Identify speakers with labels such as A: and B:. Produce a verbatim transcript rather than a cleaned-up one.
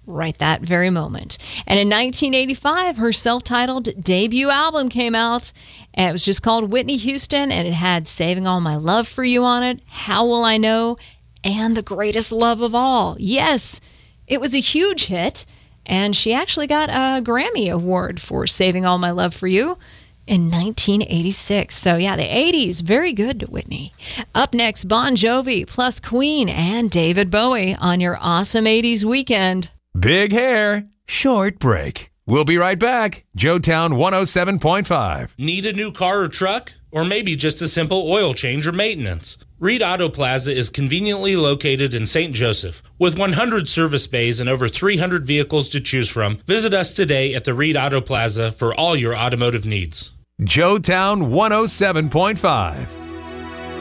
A: right that very moment. And in nineteen eighty-five, her self-titled debut album came out, and it was just called Whitney Houston, and it had Saving All My Love for You on it, How Will I Know, and The Greatest Love of All. Yes, it was a huge hit, and she actually got a Grammy Award for Saving All My Love for You in nineteen eighty-six. So yeah, the eighties, very good to Whitney. Up next, Bon Jovi plus Queen and David Bowie on your awesome eighties weekend.
B: Big hair, short break. We'll be right back. Joetown one oh seven point five.
C: Need a new car or truck? Or maybe just a simple oil change or maintenance? Reed Auto Plaza is conveniently located in Saint Joseph. With one hundred service bays and over three hundred vehicles to choose from, visit us today at the Reed Auto Plaza for all your automotive needs.
B: Joetown one oh seven point five.